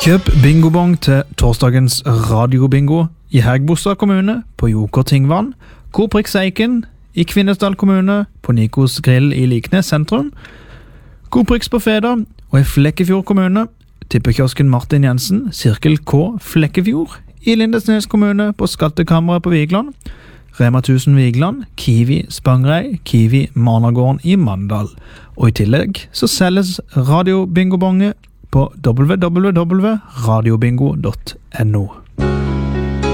Kjøp bingobong til torsdagens radiobingo i Hægebostad kommune på Joker Tingvann, Coop Rix Eiken i Kvinesdal kommune på Nikos Grill i Liknes sentrum, Coop Rix på Feda og i Flekkefjord kommune, tippekiosken Martin Jensen, Sirkel K Flekkefjord i Lindesnes kommune på Skattekammeret på Vigland, Rema 1000 Vigland, Kiwi Spangrei, Kiwi Marnagården i Mandal. Og i tillegg så selges radiobingobonge på www.radiobingo.no.